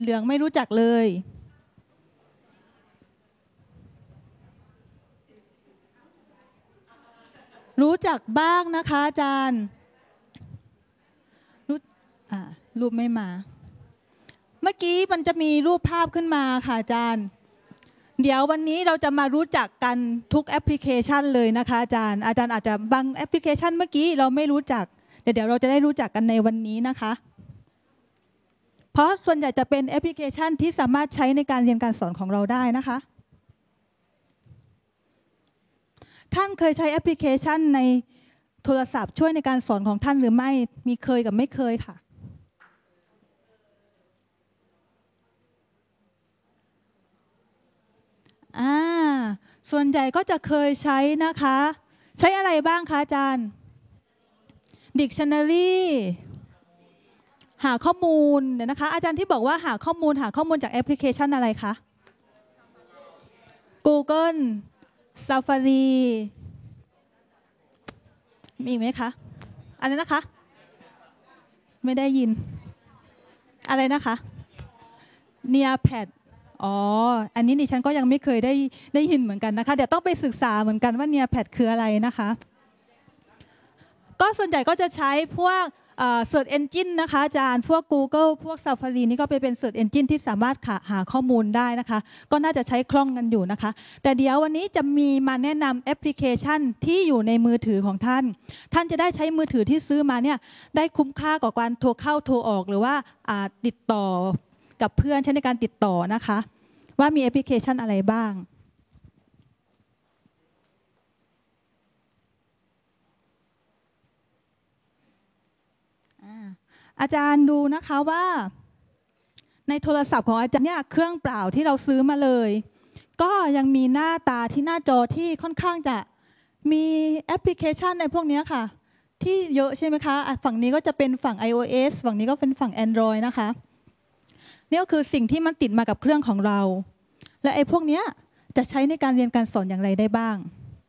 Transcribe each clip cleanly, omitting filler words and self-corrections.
เหลืองไม่รู้จักเลย รู้จักบ้างนะคะอาจารย์รูปไม่มา เมื่อกี้มันจะมีรูปภาพขึ้นมาค่ะอาจารย์เดี๋ยววันนี้เราจะมารู้จักกันทุกแอปพลิเคชันเลยนะคะอาจารย์อาจจะบางแอปพลิเคชันเมื่อกี้เราไม่รู้จักเดี๋ยวเราจะได้รู้จักกันในวันนี้นะคะเพราะส่วนใหญ่จะเป็นแอปพลิเคชันที่สามารถใช้ในการเรียนการสอนของเราได้นะคะท่านเคยใช้แอปพลิเคชันในโทรศัพท์ช่วยในการสอนของท่านหรือไม่มีเคยกับไม่เคยค่ะส่วนใหญ่ก็จะเคยใช้นะคะใช้อะไรบ้างคะอาจารย์ Dictionary หาข้อมูลเดี๋ยวนะคะอาจารย์ที่บอกว่าหาข้อมูลจากแอปพลิเคชันอะไรคะ Google Safari มีอีกไหมคะอะไรนะคะไม่ได้ยินอะไรนะคะ Nearpad อ๋ออันนี้ดิฉันก็ยังไม่เคยได้ยินเหมือนกันนะคะเดี๋ยวต้องไปศึกษาเหมือนกันว่า Nearpad คืออะไรนะคะก็ส่วนใหญ่ก็จะใช้พวกSearch Engine นะคะอาจารย์พวก Google พวก Safari นี่ก็ไปเป็น Search Engine ที่สามารถหาข้อมูลได้นะคะก็น่าจะใช้คล่องกันอยู่นะคะแต่เดี๋ยววันนี้จะมีมาแนะนำแอปพลิเคชันที่อยู่ในมือถือของท่านจะได้ใช้มือถือที่ซื้อมาเนี่ยได้คุ้มค่ากว่าการโทรเข้าโทรออกหรือว่าติดต่อกับเพื่อนใช้ในการติดต่อนะคะว่ามีแอปพลิเคชันอะไรบ้างอาจารย์ดูนะคะว่าในโทรศัพท์ของอาจารย์เนี่ยเครื่องเปล่าที่เราซื้อมาเลยก็ยังมีหน้าตาที่หน้าจอที่ค่อนข้างจะมีแอปพลิเคชันในพวกนี้ค่ะที่เยอะใช่ไหมคะฝั่งนี้ก็จะเป็นฝั่ง iOS ฝั่งนี้ก็เป็นฝั่ง Android นะคะนี่ก็คือสิ่งที่มันติดมากับเครื่องของเราและไอ้พวกนี้จะใช้ในการเรียนการสอนอย่างไรได้บ้าง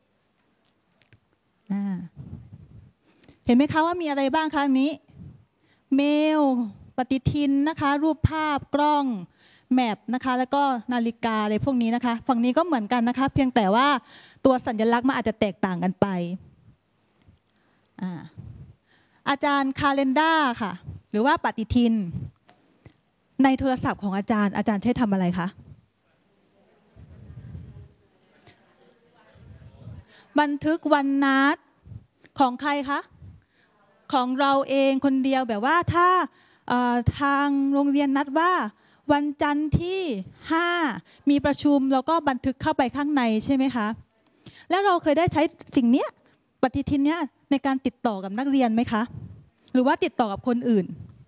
เห็นไหมคะว่ามีอะไรบ้างคะนี้เมลปฏิทินนะคะรูปภาพกล้องแมปนะคะแล้วก็นาฬิกาอะไรพวกนี้นะคะฝั่งนี้ก็เหมือนกันนะคะเพียงแต่ว่าตัวสัญลักษณ์มันอาจจะแตกต่างกันไปอาจารย์คาเลนด้าค่ะหรือว่าปฏิทินในโทรศัพท์ของอาจารย์ใช้ทำอะไรคะบันทึกวันนัดของใครคะของเราเองคนเดียวแบบว่าถ้าทางโรงเรียนนัดว่าวันจันทร์ที่5มีประชุมเราก็บันทึกเข้าไปข้างในใช่ไหมคะแล้วเราเคยได้ใช้สิ่งนี้ปฏิทินเนี้ยในการติดต่อกับนักเรียนไหมคะหรือว่าติดต่อกับคนอื่น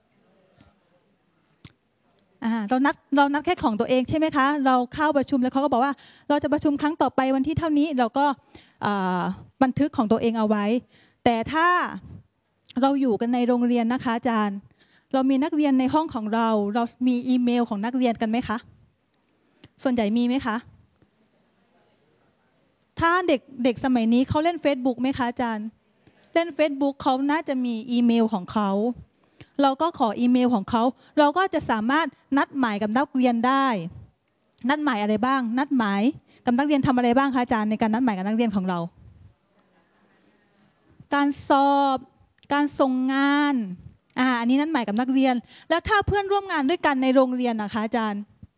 เรานัดแค่ของตัวเองใช่ไหมคะเราเข้าประชุมแล้วเขาก็บอกว่าเราจะประชุมครั้งต่อไปวันที่เท่านี้เราก็บันทึกของตัวเองเอาไว้แต่ถ้าเราอยู่กันในโรงเรียนนะคะอาจารย์เรามีนักเรียนในห้องของเรามีอีเมลของนักเรียนกันไหมคะส่วนใหญ่มีไหมคะถ้าเด็กสมัยนี้เขาเล่น Facebook ไหมคะอาจารย์เล่น Facebook เขาน่าจะมีอีเมลของเขาเราก็ขออีเมลของเขาเราก็จะสามารถนัดหมายกับนักเรียนได้นัดหมายอะไรบ้างนัดหมายกับนักเรียนทำอะไรบ้างคะอาจารย์ในการนัดหมายกับนักเรียนของเราการสอบการส่งงานอันนี้นัดหมายกับนักเรียนแล้วถ้าเพื่อนร่วมงานด้วยกันในโรงเรียนนะคะอาจารย์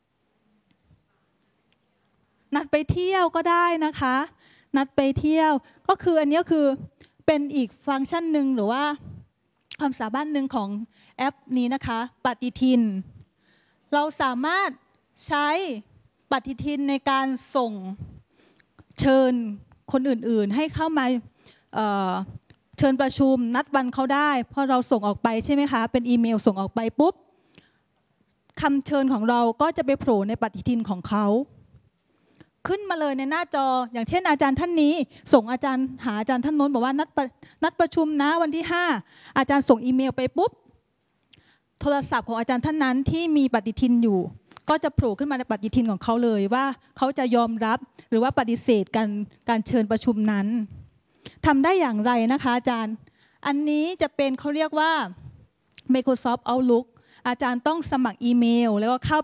นัดไปเที่ยวก็ได้นะคะนัดไปเที่ยวก็คืออันนี้คือเป็นอีกฟังก์ชันหนึ่งหรือว่าความสามารถหนึ่งของแอปนี้นะคะปฏิทินเราสามารถใช้ปฏิทินในการส่งเชิญคนอื่นๆให้เข้ามาเชิญประชุมนัดวันเขาได้พอเราส่งออกไปใช่ไหมคะเป็นอีเมลส่งออกไปปุ๊บคำเชิญของเราก็จะไปโผล่ในปฏิทินของเขาขึ้นมาเลยในหน้าจออย่างเช่นอาจารย์ท่านนี้ส่งอาจารย์หาอาจารย์ท่านโน้นบอกว่านัดประชุมนะวันที่5อาจารย์ส่งอีเมลไปปุ๊บโทรศัพท์ของอาจารย์ท่านนั้นที่มีปฏิทินอยู่ก็จะโผล่ขึ้นมาในปฏิทินของเขาเลยว่าเขาจะยอมรับหรือว่าปฏิเสธการเชิญประชุมนั้นทำได้อย่างไรนะคะอาจารย์อันนี้จะเป็นเขาเรียกว่า Microsoft Outlook อาจารย์ต้องสมัครอีเมลแล้วก็เข้า